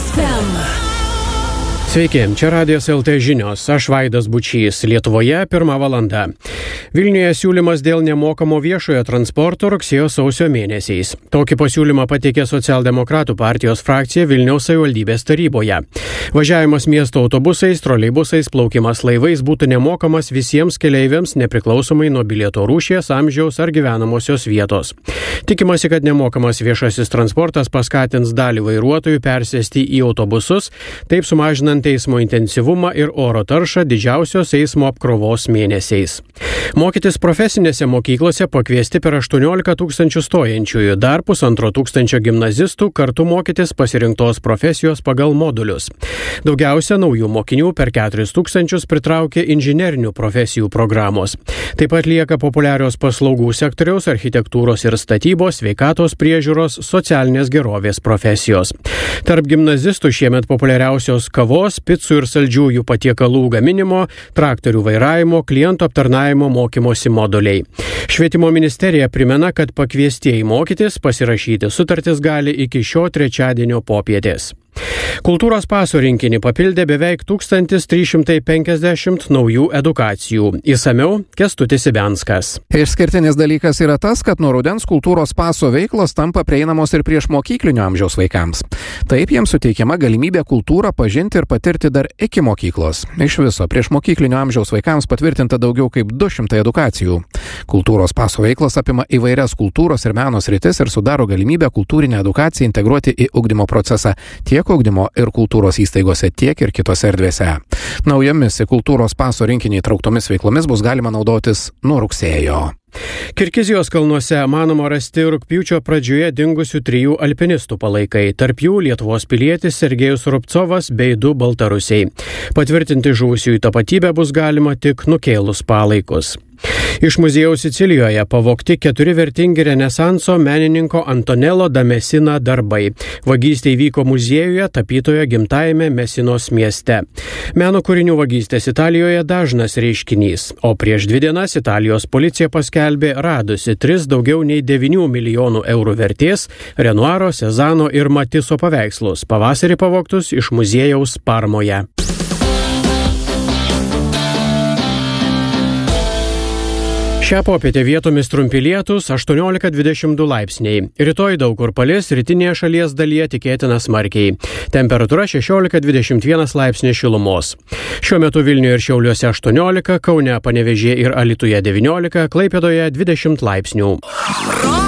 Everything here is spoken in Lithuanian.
FM. Sveiki, čia Radijos LT žinios, aš Vaidas Bučys, Lietuvoje 1 valanda. Vilniuje siūlymas dėl nemokamo viešojo transporto rugsėjo-sausio mėnesiais. Tokį pasiūlymą pateikė Socialdemokratų partijos frakcija Vilniaus savivaldybės taryboje. Važiavimas miesto autobusais, troleibusais, plaukimas laivais būtų nemokamas visiems keleiviams nepriklausomai nuo bilieto rūšies, amžiaus ar gyvenamosios vietos. Tikimasi, kad nemokamas viešasis transportas paskatins dalį vairuotojų persėsti į autobusus, taip sumažinant eismo intensyvumą ir oro taršą didžiausios eismo apkrovos mėnesiais. Mokytis profesinėse mokyklose pakviesti per 18 000 stojančiųjų, dar 1,5 tūkstančio gimnazistų kartu mokytis pasirinktos profesijos pagal modulius. Daugiausia naujų mokinių per 4 000 pritraukė inžinerinių profesijų programos. Taip pat lieka populiarios paslaugų sektoriaus, architektūros ir statybos, sveikatos priežiūros, socialinės gerovės profesijos. Tarp gimnazistų šiemet populiariausios kavos, picų ir saldžiųjų patiekalų gaminimo, traktorių vairavimo, klientų aptarnavimo mokymosi moduliai. Švietimo ministerija primena, kad pakviestieji mokytis pasirašyti sutartis gali iki šio trečiadienio popietės. Kultūros paso rinkinį papildė beveik 1350 naujų edukacijų. Išsamiau Kęstutis Ibenskas. Išskirtinis dalykas yra tas, kad nuo rudens kultūros paso veiklos tampa prieinamos ir priešmokyklinio amžiaus vaikams. Taip jiems suteikiama galimybė kultūrą pažinti ir patirti dar iki mokyklos. Iš viso priešmokyklinio amžiaus vaikams patvirtinta daugiau kaip 200 edukacijų. Kultūros paso veiklos apima įvairias kultūros ir meno sritis ir sudaro galimybę kultūrinę edukaciją integruoti į ugdymo procesą tiek ugdymo ir kultūros įstaigose, tiek ir kitose erdvėse. Naujomis į kultūros paso rinkinį įtrauktomis veiklomis bus galima naudotis nuo rugsėjo. Kirgizijos kalnuose manoma rasti rugpjūčio pradžioje dingusių 3 alpinistų palaikai, tarp jų Lietuvos pilietis Sergejus Rubcovas bei 2 baltarusiai. Patvirtinti žuvusiųjų tapatybę bus galima tik nukėlus palaikus. Iš muziejaus Sicilijoje pavogti 4 vertingi renesanso menininko Antonello da Messina darbai. Vagystė įvyko muziejuje tapytojo gimtajame Mesinos mieste. Meno kūrinių vagystės Italijoje dažnas reiškinys, o prieš 2 dienas Italijos policija paskelbė radusi 3 daugiau nei 9 milijonų eurų vertės Renoiro, Cezano ir Matiso paveikslus, pavasarį pavogtus iš muziejaus Parmoje. Šią popietę vietomis trumpi lietūs 18-22 laipsniai. Rytoj daug kur palis, rytinėje šalies dalyje tikėtina smarkiai. Temperatūra 16-21 laipsniai šilumos. Šiuo metu Vilniuje ir Šiauliuose 18, Kaune, Panevėžyje ir Alytuje 19, Klaipėdoje 20 laipsnių.